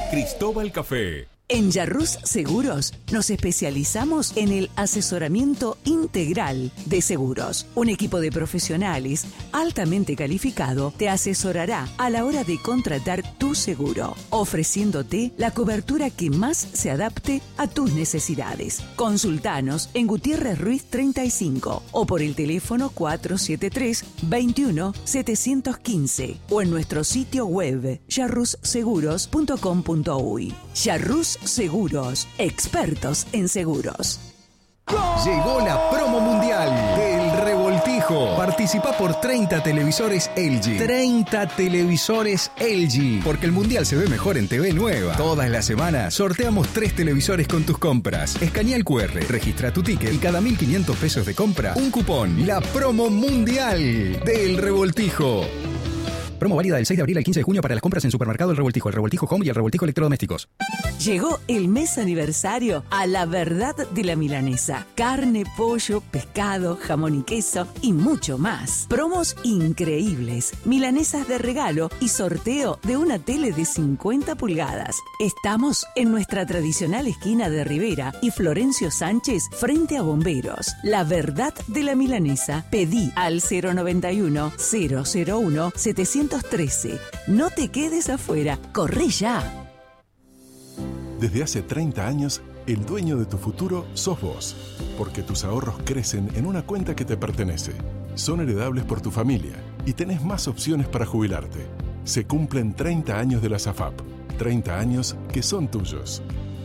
Cristóbal Café. En Yarrús Seguros nos especializamos en el asesoramiento integral de seguros. Un equipo de profesionales altamente calificado te asesorará a la hora de contratar tu seguro, ofreciéndote la cobertura que más se adapte a tus necesidades. Consultanos en Gutiérrez Ruiz 35 o por el teléfono 473-21-715 o en nuestro sitio web yarrusseguros.com.uy. Yarrús Seguros, expertos en seguros. Llegó la promo mundial del Revoltijo. Participa por 30 televisores LG. 30 televisores LG. Porque el mundial se ve mejor en TV Nueva. Todas las semanas sorteamos 3 televisores con tus compras. Escanea el QR, registra tu ticket y cada 1.500 pesos de compra, un cupón. La promo mundial del Revoltijo. Promo válida del 6 de abril al 15 de junio para las compras en Supermercado El Revoltijo Home y El Revoltijo Electrodomésticos. Llegó el mes aniversario a La Verdad de la Milanesa. Carne, pollo, pescado, jamón y queso y mucho más. Promos increíbles, milanesas de regalo y sorteo de una tele de 50 pulgadas. Estamos en nuestra tradicional esquina de Rivera y Florencio Sánchez frente a Bomberos. La Verdad de la Milanesa. Pedí al 091-001-713. No te quedes afuera, corre ya. Desde hace 30 años, el dueño de tu futuro sos vos, porque tus ahorros crecen en una cuenta que te pertenece. Son heredables por tu familia y tenés más opciones para jubilarte. Se cumplen 30 años de las AFAP, 30 años que son tuyos.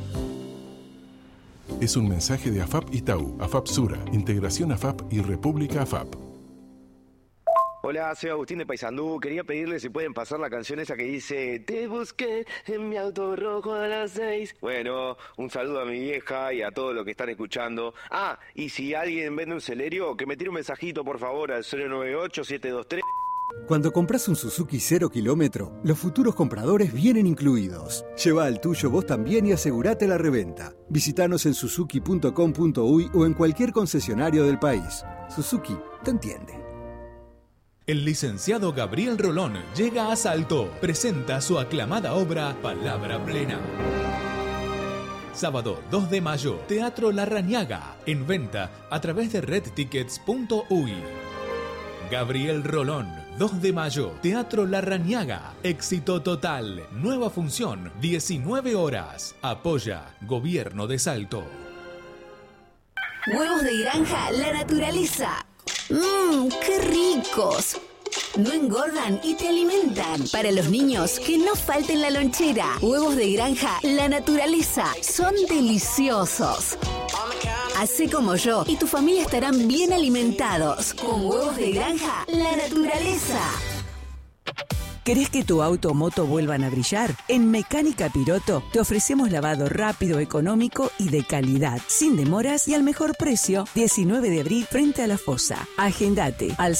Es un mensaje de AFAP Itaú, AFAP Sura, Integración AFAP y República AFAP. Hola, soy Agustín de Paysandú. Quería pedirle si pueden pasar la canción esa que dice te busqué en mi auto rojo a las 6. Bueno, un saludo a mi vieja y a todos los que están escuchando. Ah, y si alguien vende un Celerio, que me tire un mensajito por favor al 098-723. Cuando compras un Suzuki 0 kilómetro, los futuros compradores vienen incluidos. Lleva al tuyo vos también y asegurate la reventa. Visítanos en suzuki.com.uy o en cualquier concesionario del país. Suzuki te entiende. El licenciado Gabriel Rolón llega a Salto. Presenta su aclamada obra Palabra Plena. Sábado 2 de mayo, Teatro Larrañaga. En venta a través de redtickets.uy. Gabriel Rolón, 2 de mayo, Teatro Larrañaga. Éxito total. Nueva función, 19 horas. Apoya Gobierno de Salto. Huevos de granja La Naturaleza. ¡Qué ricos! No engordan y te alimentan. Para los niños, que no falten la lonchera. Huevos de granja La Naturaleza. Son deliciosos. Hacé como yo y tu familia estarán bien alimentados. Con huevos de granja La Naturaleza. ¿Querés que tu auto o moto vuelvan a brillar? En Mecánica Piroto te ofrecemos lavado rápido, económico y de calidad, sin demoras y al mejor precio. 19 de abril frente a la fosa. Agendate al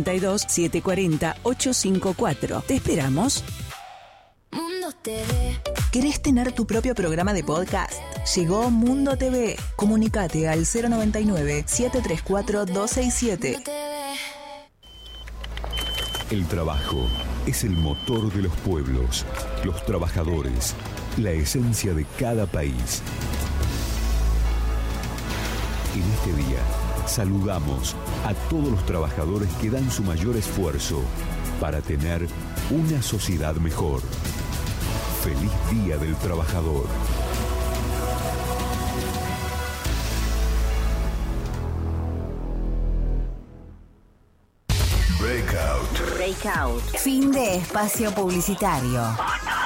092-740-854. ¿Te esperamos? Mundo TV. ¿Querés tener tu propio programa de podcast? Llegó Mundo TV. Comunicate al 099-734-267. El trabajo es el motor de los pueblos, los trabajadores, la esencia de cada país. En este día, saludamos a todos los trabajadores que dan su mayor esfuerzo para tener una sociedad mejor. Feliz Día del Trabajador. Breakout. Fin de espacio publicitario.